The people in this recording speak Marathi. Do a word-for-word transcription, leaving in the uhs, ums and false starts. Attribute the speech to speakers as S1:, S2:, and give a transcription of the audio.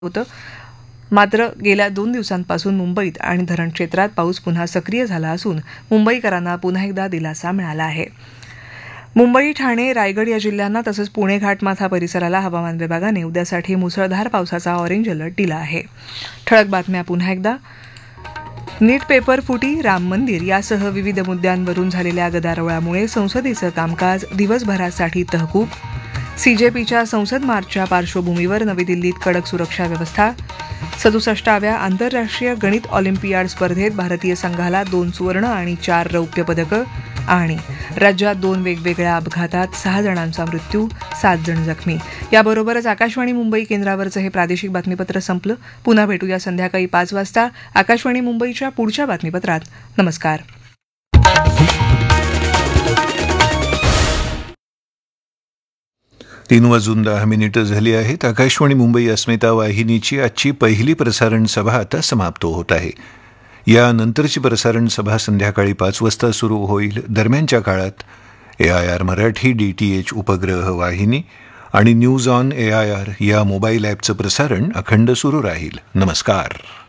S1: होतं. मात्र गेल्या दोन दिवसांपासून मुंबईत आणि धरण क्षेत्रात पाऊस पुन्हा सक्रिय झाला असून मुंबईकरांना पुन्हा एकदा दिलासा मिळाला आहे. मुंबई, ठाणे, रायगड या जिल्ह्यांना तसंच पुणे घाटमाथा परिसराला हवामान विभागाने उद्यासाठी मुसळधार पावसाचा ऑरेंज अलर्ट दिला आहे. ठळक बातम्या पुन्हा एकदा. नीट पेपर फुटी, राम मंदिर यासह विविध मुद्द्यांवरून झालेल्या गदारोळामुळे संसदेचं कामकाज दिवसभरासाठी तहकूब. सीजेपीच्या संसद मार्चच्या पार्श्वभूमीवर नवी दिल्लीत कडक सुरक्षा व्यवस्था. सदुसष्टाव्या आंतरराष्ट्रीय गणित ऑलिम्पियाड स्पर्धेत भारतीय संघाला दोन सुवर्ण आणि चार रौप्य पदकं. आणि राज्यात दोन वेगवेगळ्या अपघातात सहा जणांचा मृत्यू, सात जण जखमी. याबरोबरच आकाशवाणी मुंबई केंद्रावरचं हे प्रादेशिक बातमीपत्र संपलं. पुन्हा भेटूया संध्याकाळी पाच वाजता आकाशवाणी मुंबईच्या पुढच्या बातमीपत्रात. नमस्कार.
S2: तीन वाजून दहा मिनिटं झाली आहेत. आकाशवाणी मुंबई अस्मिता वाहिनीची आजची पहिली प्रसारण सभा आता समाप्त होत आहे. यानंतरची प्रसारण सभा संध्याकाळी पाच वाजता सुरू होईल. दरम्यानच्या काळात ए I R Marathi, D T H उपग्रह वाहिनी आणि news on A I R या मोबाईल ॲपचं प्रसारण अखंड सुरू राहील. नमस्कार.